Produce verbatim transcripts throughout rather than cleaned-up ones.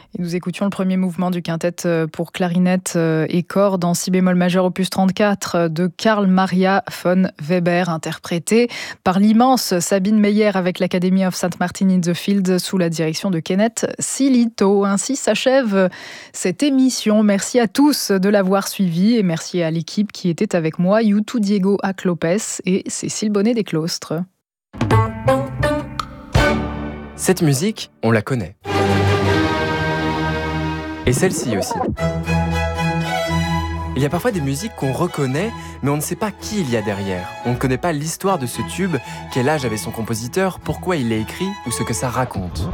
Et nous écoutions le premier mouvement du quintet pour clarinette et cordes en si bémol majeur opus trente-quatre de Carl Maria von Weber, interprété par l'immense Sabine Meyer avec l'Academy of Saint Martin in the Fields sous la direction de Kenneth Silito. Ainsi s'achève cette émission. Merci à tous de l'avoir suivi et merci à l'équipe qui était avec moi, Youtou Diego Aclopes et Cécile Bonnet des Claustres. Cette musique, on la connaît. Et celle-ci aussi. Il y a parfois des musiques qu'on reconnaît, mais on ne sait pas qui il y a derrière. On ne connaît pas l'histoire de ce tube, quel âge avait son compositeur, pourquoi il l'a écrit ou ce que ça raconte.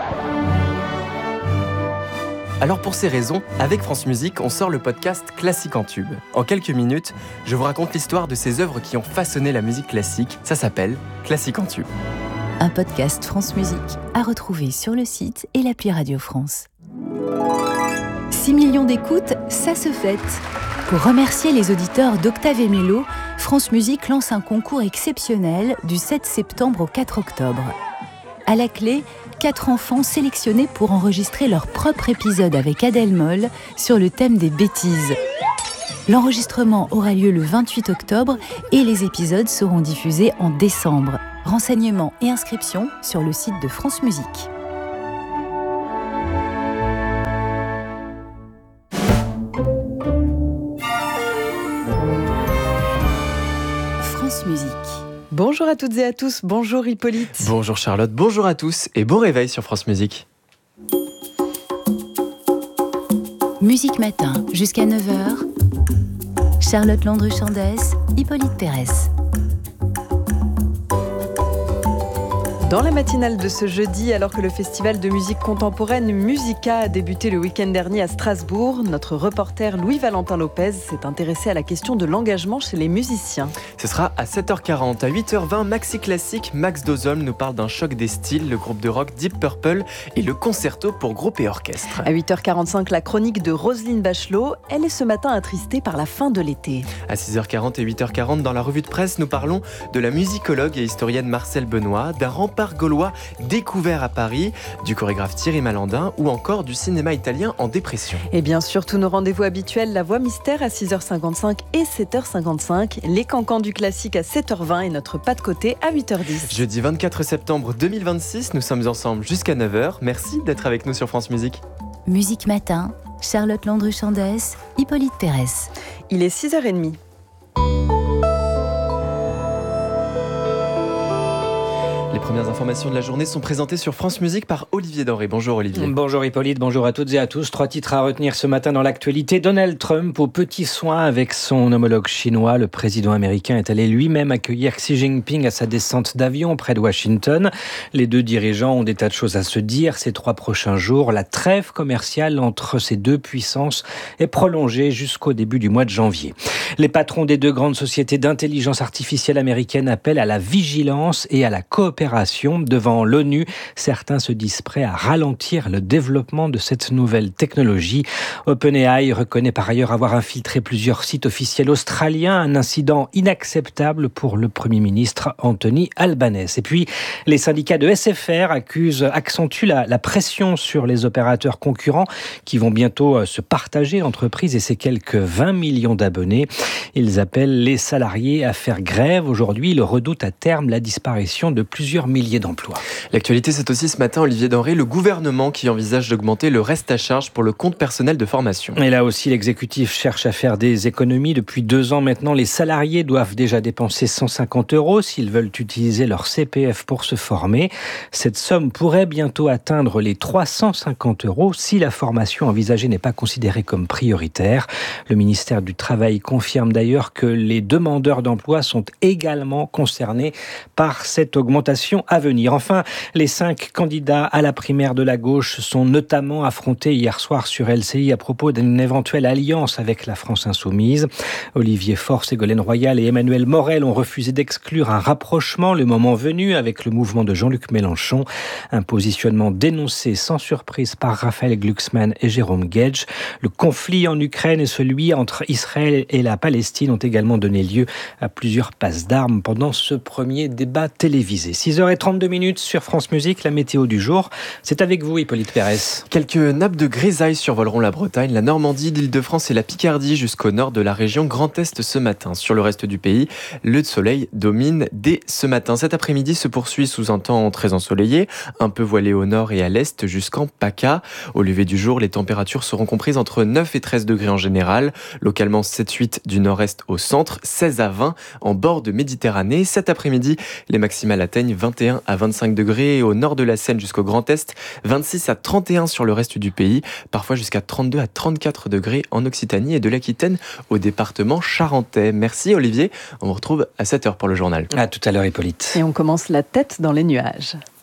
Alors pour ces raisons, avec France Musique, on sort le podcast Classique en tube. En quelques minutes, je vous raconte l'histoire de ces œuvres qui ont façonné la musique classique. Ça s'appelle Classique en tube. Un podcast France Musique à retrouver sur le site et l'appli Radio France. six millions d'écoutes, ça se fête. Pour remercier les auditeurs d'Octave et Mélo, France Musique lance un concours exceptionnel du sept septembre au quatre octobre. À la clé, quatre enfants sélectionnés pour enregistrer leur propre épisode avec Adèle Moll sur le thème des bêtises. L'enregistrement aura lieu le vingt-huit octobre et les épisodes seront diffusés en décembre. Renseignements et inscriptions sur le site de France Musique. France Musique. Bonjour à toutes et à tous, bonjour Hippolyte. Bonjour Charlotte, bonjour à tous et bon réveil sur France Musique. Musique Matin, jusqu'à neuf heures. Charlotte Landru-Chandès, Hippolyte Thérès. Dans la matinale de ce jeudi, alors que le festival de musique contemporaine Musica a débuté le week-end dernier à Strasbourg, notre reporter Louis-Valentin Lopez s'est intéressé à la question de l'engagement chez les musiciens. Ce sera à sept heures quarante. À huit heures vingt, Maxi Classique, Max Dozholm nous parle d'un choc des styles, le groupe de rock Deep Purple et le concerto pour groupe et orchestre. À huit heures quarante-cinq, la chronique de Roselyne Bachelot. Elle est ce matin attristée par la fin de l'été. À six heures quarante et huit heures quarante, dans la revue de presse, nous parlons de la musicologue et historienne Marcelle Benoît, d'un rempart gaulois découvert à Paris, du chorégraphe Thierry Malandin ou encore du cinéma italien en dépression. Et bien sûr, tous nos rendez-vous habituels, la voix mystère à six heures cinquante-cinq et sept heures cinquante-cinq, les cancans du classique à sept heures vingt et notre pas de côté à huit heures dix. Jeudi vingt-quatre septembre deux mille vingt-six, nous sommes ensemble jusqu'à neuf heures. Merci d'être avec nous sur France Musique. Musique Matin, Charlotte Landru-Chandès, Hippolyte Thérès. Il est six heures trente. Les premières informations de la journée sont présentées sur France Musique par Olivier Denré. Bonjour Olivier. Bonjour Hippolyte, bonjour à toutes et à tous. Trois titres à retenir ce matin dans l'actualité. Donald Trump au petit soin avec son homologue chinois. Le président américain est allé lui-même accueillir Xi Jinping à sa descente d'avion près de Washington. Les deux dirigeants ont des tas de choses à se dire ces trois prochains jours. La trêve commerciale entre ces deux puissances est prolongée jusqu'au début du mois de janvier. Les patrons des deux grandes sociétés d'intelligence artificielle américaines appellent à la vigilance et à la coopération. Devant l'ONU, certains se disent prêts à ralentir le développement de cette nouvelle technologie. OpenAI reconnaît par ailleurs avoir infiltré plusieurs sites officiels australiens, un incident inacceptable pour le Premier ministre Anthony Albanese. Et puis, les syndicats de S F R accusent, accentuent la, la pression sur les opérateurs concurrents qui vont bientôt se partager l'entreprise et ses quelques vingt millions d'abonnés. Ils appellent les salariés à faire grève. Aujourd'hui, ils redoutent à terme la disparition de plusieurs milliers d'emplois. L'actualité, c'est aussi ce matin, Olivier Denré, le gouvernement qui envisage d'augmenter le reste à charge pour le compte personnel de formation. Et là aussi, l'exécutif cherche à faire des économies. Depuis deux ans maintenant, les salariés doivent déjà dépenser cent cinquante euros s'ils veulent utiliser leur C P F pour se former. Cette somme pourrait bientôt atteindre les trois cent cinquante euros si la formation envisagée n'est pas considérée comme prioritaire. Le ministère du Travail confirme d'ailleurs que les demandeurs d'emploi sont également concernés par cette augmentation à venir. Enfin, les cinq candidats à la primaire de la gauche sont notamment affrontés hier soir sur L C I à propos d'une éventuelle alliance avec la France insoumise. Olivier Faure, Ségolène Royal et Emmanuel Morel ont refusé d'exclure un rapprochement le moment venu avec le mouvement de Jean-Luc Mélenchon. Un positionnement dénoncé sans surprise par Raphaël Glucksmann et Jérôme Guedj. Le conflit en Ukraine et celui entre Israël et la Palestine ont également donné lieu à plusieurs passes d'armes pendant ce premier débat télévisé. six heures heures trente-deux minutes sur France Musique, la météo du jour. C'est avec vous, Hippolyte Pérez. Quelques nappes de grisaille survoleront la Bretagne, la Normandie, l'Île-de-France et la Picardie jusqu'au nord de la région Grand Est ce matin. Sur le reste du pays, le soleil domine dès ce matin. Cet après-midi se poursuit sous un temps très ensoleillé, un peu voilé au nord et à l'est jusqu'en PACA. Au lever du jour, les températures seront comprises entre neuf et treize degrés en général, localement sept à huit du nord-est au centre, seize à vingt en bord de Méditerranée. Cet après-midi, les maximales atteignent vingt et un à vingt-cinq degrés au nord de la Seine jusqu'au Grand Est, vingt-six à trente et un sur le reste du pays, parfois jusqu'à trente-deux à trente-quatre degrés en Occitanie et de l'Aquitaine au département charentais. Merci Olivier, on vous retrouve à sept heures pour le journal. À tout à l'heure Hippolyte. Et on commence la tête dans les nuages.